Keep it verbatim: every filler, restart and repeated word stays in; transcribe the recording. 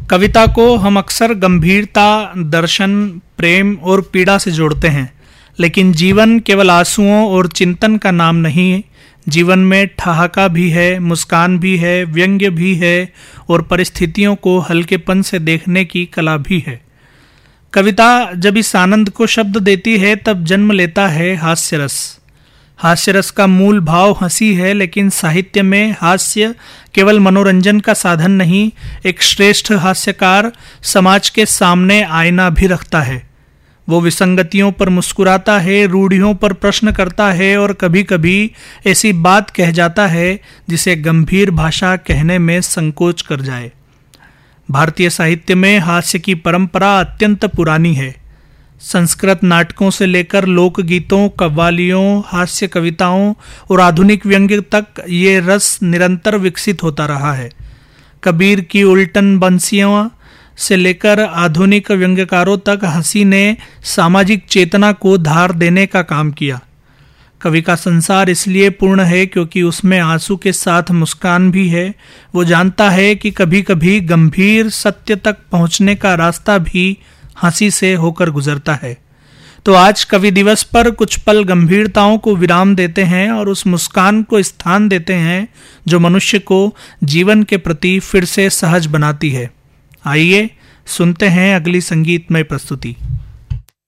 कविता को हम अक्सर गंभीरता, दर्शन, प्रेम और पीड़ा से जोड़ते हैं, लेकिन जीवन केवल आंसुओं और चिंतन का नाम नहीं। जीवन में ठहाका भी है, मुस्कान भी है, व्यंग्य भी है और परिस्थितियों को हल्केपन से देखने की कला भी है। कविता जब इस आनंद को शब्द देती है तब जन्म लेता है हास्य रस। हास्य रस का मूल भाव हंसी है, लेकिन साहित्य में हास्य केवल मनोरंजन का साधन नहीं, एक श्रेष्ठ हास्यकार समाज के सामने आईना भी रखता है। वो विसंगतियों पर मुस्कुराता है, रूढ़ियों पर प्रश्न करता है और कभी कभी ऐसी बात कह जाता है जिसे गंभीर भाषा कहने में संकोच कर जाए। भारतीय साहित्य में हास्य की परंपरा अत्यंत पुरानी है। संस्कृत नाटकों से लेकर लोकगीतों, कव्वालियों, हास्य कविताओं और आधुनिक व्यंग्य तक ये रस निरंतर विकसित होता रहा है। कबीर की उल्टन बंसियों से लेकर आधुनिक व्यंग्यकारों तक हंसी ने सामाजिक चेतना को धार देने का काम किया। कवि का संसार इसलिए पूर्ण है क्योंकि उसमें आंसू के साथ मुस्कान भी है। वो जानता है कि कभी कभी गंभीर सत्य तक पहुंचने का रास्ता भी हंसी से होकर गुजरता है। तो आज कवि दिवस पर कुछ पल गंभीरताओं को विराम देते हैं और उस मुस्कान को स्थान देते हैं जो मनुष्य को जीवन के प्रति फिर से सहज बनाती है। आइए सुनते हैं अगली संगीतमय प्रस्तुति।